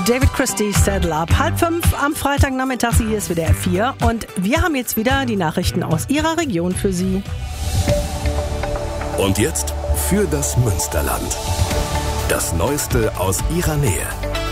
David Christie, Saddle Up. 4:30 am Freitagnachmittag, hier ist WDR 4 und wir haben jetzt wieder die Nachrichten aus Ihrer Region für Sie. Und jetzt für das Münsterland. Das Neueste aus Ihrer Nähe.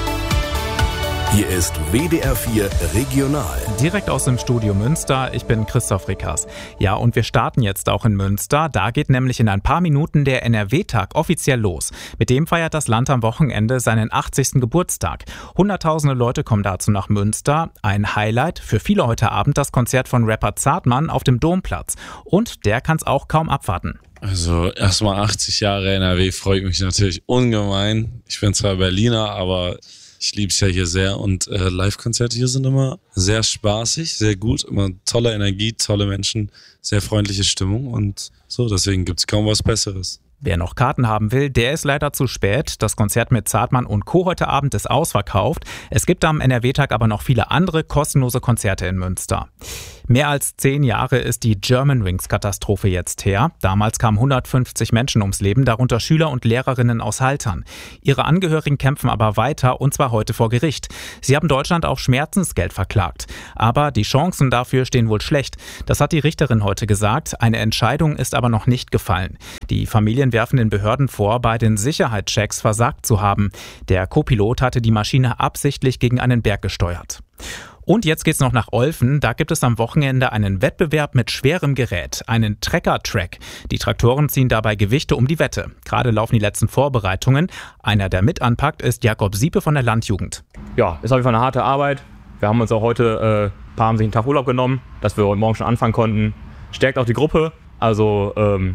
Hier ist WDR 4 Regional. Direkt aus dem Studio Münster, ich bin Christoph Rickers. Ja, und wir starten jetzt auch in Münster. Da geht nämlich in ein paar Minuten der NRW-Tag offiziell los. Mit dem feiert das Land am Wochenende seinen 80. Geburtstag. Hunderttausende Leute kommen dazu nach Münster. Ein Highlight für viele heute Abend das Konzert von Rapper Zartmann auf dem Domplatz. Und der kann es auch kaum abwarten. Also erstmal 80 Jahre NRW freut mich natürlich ungemein. Ich bin zwar Berliner, aber ich liebe es ja hier sehr und Live-Konzerte hier sind immer sehr spaßig, sehr gut, immer tolle Energie, tolle Menschen, sehr freundliche Stimmung und so, deswegen gibt's kaum was Besseres. Wer noch Karten haben will, der ist leider zu spät. Das Konzert mit Zartmann und Co. heute Abend ist ausverkauft. Es gibt am NRW-Tag aber noch viele andere kostenlose Konzerte in Münster. Mehr als 10 Jahre ist die Germanwings-Katastrophe jetzt her. Damals kamen 150 Menschen ums Leben, darunter Schüler und Lehrerinnen aus Haltern. Ihre Angehörigen kämpfen aber weiter, und zwar heute vor Gericht. Sie haben Deutschland auf Schmerzensgeld verklagt. Aber die Chancen dafür stehen wohl schlecht. Das hat die Richterin heute gesagt. Eine Entscheidung ist aber noch nicht gefallen. Die Familien werfen den Behörden vor, bei den Sicherheitschecks versagt zu haben. Der Co-Pilot hatte die Maschine absichtlich gegen einen Berg gesteuert. Und jetzt geht's noch nach Olfen. Da gibt es am Wochenende einen Wettbewerb mit schwerem Gerät, einen Trecker-Track. Die Traktoren ziehen dabei Gewichte um die Wette. Gerade laufen die letzten Vorbereitungen. Einer, der mit anpackt, ist Jakob Siepe von der Landjugend. Ja, ist auf jeden Fall eine harte Arbeit. Wir haben uns auch heute, paar haben sich einen Tag Urlaub genommen, dass wir heute Morgen schon anfangen konnten. Stärkt auch die Gruppe. Also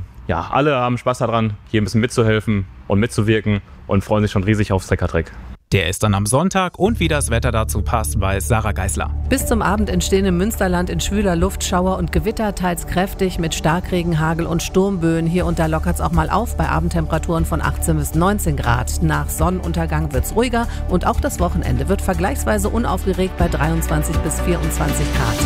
alle haben Spaß daran, hier ein bisschen mitzuhelfen und mitzuwirken und freuen sich schon riesig aufs Trecker-Track. Der ist dann am Sonntag und wie das Wetter dazu passt, weiß Sarah Geisler. Bis zum Abend entstehen im Münsterland in schwüler Luft Schauer und Gewitter, teils kräftig mit Starkregen, Hagel und Sturmböen. Hier und da lockert es auch mal auf bei Abendtemperaturen von 18 bis 19 Grad. Nach Sonnenuntergang wird es ruhiger und auch das Wochenende wird vergleichsweise unaufgeregt bei 23 bis 24 Grad.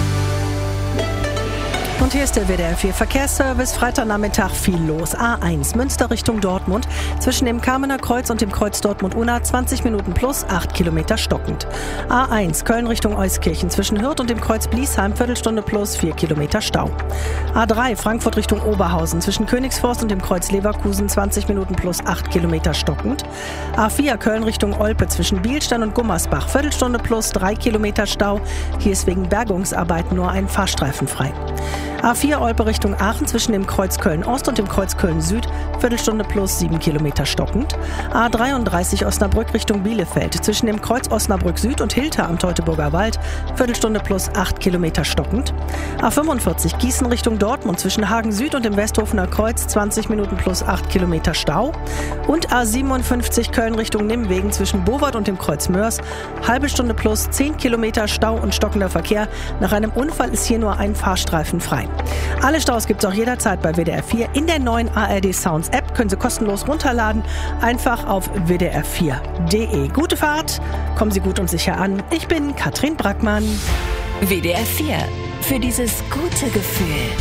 Und hier ist der WDR 4 Verkehrsservice. Freitagnachmittag viel los. A1 Münster Richtung Dortmund. Zwischen dem Kamener Kreuz und dem Kreuz Dortmund-Unna 20 Minuten plus 8 Kilometer stockend. A1 Köln Richtung Euskirchen. Zwischen Hürth und dem Kreuz Bliesheim Viertelstunde plus 4 Kilometer Stau. A3 Frankfurt Richtung Oberhausen. Zwischen Königsforst und dem Kreuz Leverkusen 20 Minuten plus 8 Kilometer stockend. A4 Köln Richtung Olpe. Zwischen Bielstein und Gummersbach Viertelstunde plus 3 Kilometer Stau. Hier ist wegen Bergungsarbeiten nur ein Fahrstreifen frei. A4 Olpe Richtung Aachen zwischen dem Kreuz Köln-Ost und dem Kreuz Köln-Süd, Viertelstunde plus 7 Kilometer stockend. A33 Osnabrück Richtung Bielefeld zwischen dem Kreuz Osnabrück-Süd und Hilter am Teutoburger Wald, Viertelstunde plus 8 Kilometer stockend. A45 Gießen Richtung Dortmund zwischen Hagen-Süd und dem Westhofener Kreuz, 20 Minuten plus 8 Kilometer Stau. Und A57 Köln Richtung Nimwegen zwischen Bowart und dem Kreuz Mörs, halbe Stunde plus 10 Kilometer Stau und stockender Verkehr. Nach einem Unfall ist hier nur ein Fahrstreifen frei. Alle Staus gibt es auch jederzeit bei WDR 4. In der neuen ARD Sounds App können Sie kostenlos runterladen. Einfach auf wdr4.de. Gute Fahrt, kommen Sie gut und sicher an. Ich bin Katrin Brackmann. WDR 4. Für dieses gute Gefühl.